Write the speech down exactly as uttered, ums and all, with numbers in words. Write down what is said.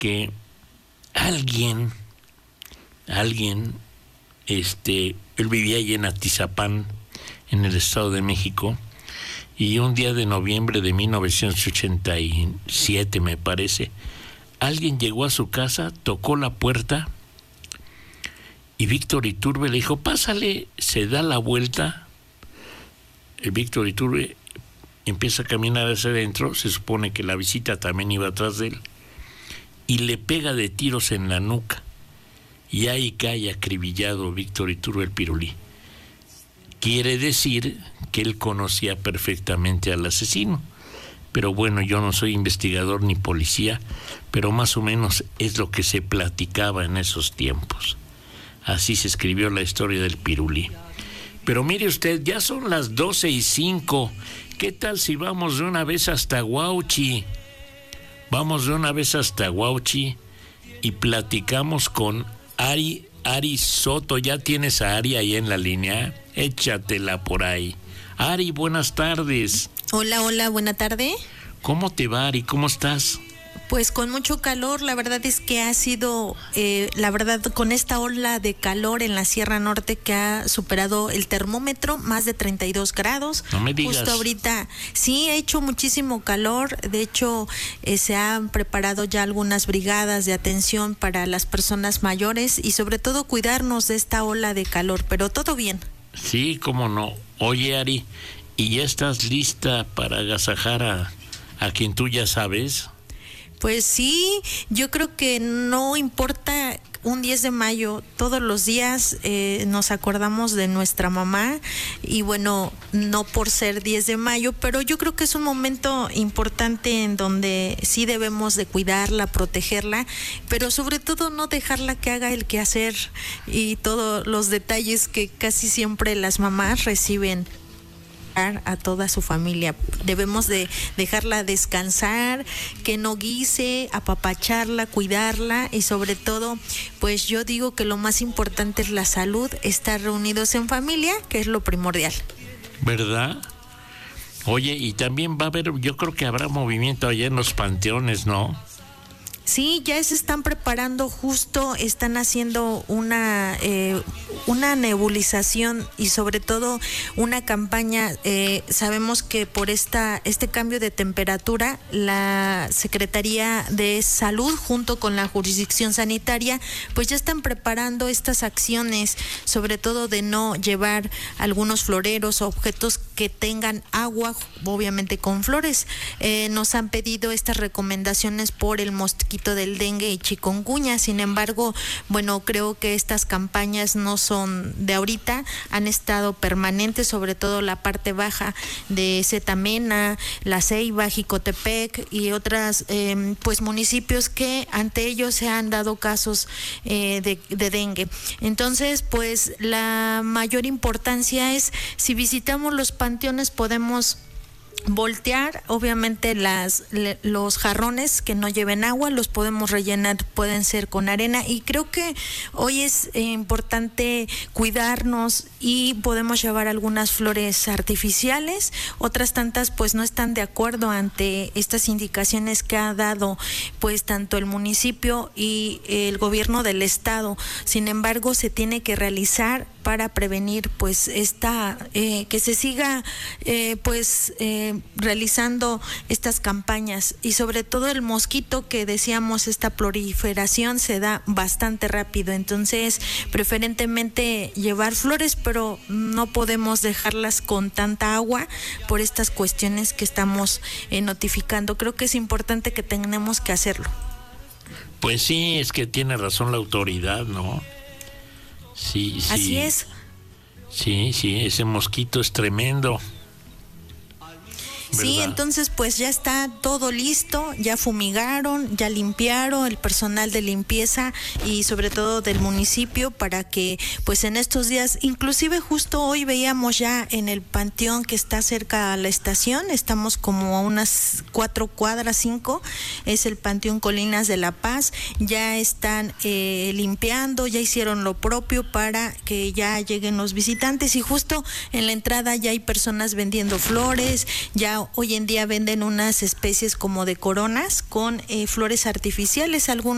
que alguien, alguien, este, él vivía ahí en Atizapán, en el Estado de México, y un día de noviembre de mil novecientos ochenta y siete, me parece, alguien llegó a su casa, tocó la puerta, y Víctor Iturbe le dijo, pásale, se da la vuelta. El Víctor Iturbe empieza a caminar hacia adentro, se supone que la visita también iba atrás de él, y le pega de tiros en la nuca, y ahí cae acribillado Víctor Iturbe el Pirulí. Quiere decir que él conocía perfectamente al asesino, pero bueno, yo no soy investigador ni policía, pero más o menos es lo que se platicaba en esos tiempos. Así se escribió la historia del Pirulí. Pero mire usted, ya son las doce y cinco. ¿Qué tal si vamos de una vez hasta Huauchi? Vamos de una vez hasta Huauchi y platicamos con Ari, Ari Soto. ¿Ya tienes a Ari ahí en la línea? Échatela por ahí. Ari, buenas tardes. Hola, hola, buena tarde. ¿Cómo te va, Ari? ¿Cómo estás? Pues con mucho calor, la verdad es que ha sido, eh, la verdad, con esta ola de calor en la Sierra Norte que ha superado el termómetro, más de treinta y dos grados. No me digas. Justo ahorita, sí, ha hecho muchísimo calor, de hecho, eh, se han preparado ya algunas brigadas de atención para las personas mayores y sobre todo cuidarnos de esta ola de calor, pero todo bien. Sí, cómo no. Oye, Ari, ¿y ya estás lista para agasajar a, a quien tú ya sabes? Pues sí, yo creo que no importa un diez de mayo, todos los días eh, nos acordamos de nuestra mamá y bueno, no por ser diez de mayo, pero yo creo que es un momento importante en donde sí debemos de cuidarla, protegerla, pero sobre todo no dejarla que haga el quehacer y todos los detalles que casi siempre las mamás reciben a toda su familia. Debemos de dejarla descansar, que no guise, apapacharla, cuidarla y sobre todo, pues yo digo que lo más importante es la salud, estar reunidos en familia, que es lo primordial. ¿Verdad? Oye, y también va a haber, yo creo que habrá movimiento allá en los panteones, ¿no? Sí, ya se están preparando, justo están haciendo una eh, una nebulización y sobre todo una campaña. Eh, sabemos que por esta este cambio de temperatura, la Secretaría de Salud junto con la jurisdicción sanitaria, pues ya están preparando estas acciones, sobre todo de no llevar algunos floreros o objetos que tengan agua, obviamente con flores. Eh, nos han pedido estas recomendaciones por el mosquito del dengue y chikungunya. Sin embargo, bueno, creo que estas campañas no son de ahorita, han estado permanentes, sobre todo la parte baja de Zetamena, La Ceiba, Jicotepec y otras eh, pues municipios que ante ellos se han dado casos eh, de, de dengue. Entonces, pues la mayor importancia es, si visitamos los panteones, podemos voltear, obviamente las le, los jarrones que no lleven agua los podemos rellenar, pueden ser con arena, y creo que hoy es eh, importante cuidarnos y podemos llevar algunas flores artificiales. Otras tantas pues no están de acuerdo ante estas indicaciones que ha dado pues tanto el municipio y el gobierno del estado. Sin embargo, se tiene que realizar para prevenir pues esta eh, que se siga eh, pues eh, realizando estas campañas, y sobre todo el mosquito que decíamos, esta proliferación se da bastante rápido, entonces preferentemente llevar flores, pero no podemos dejarlas con tanta agua por estas cuestiones que estamos eh, notificando. Creo que es importante que tenemos que hacerlo. Pues sí, es que tiene razón la autoridad, ¿no? Sí, sí. Así es. Sí, sí, ese mosquito es tremendo. Sí, ¿verdad? entonces pues ya está todo listo, ya fumigaron, ya limpiaron el personal de limpieza y sobre todo del municipio, para que pues en estos días, inclusive justo hoy veíamos ya en el panteón que está cerca a la estación, estamos como a unas cuatro cuadras, cinco, es el Panteón Colinas de La Paz, ya están eh, limpiando, ya hicieron lo propio para que ya lleguen los visitantes, y justo en la entrada ya hay personas vendiendo flores, ya hoy en día venden unas especies como de coronas con eh, flores artificiales, algunas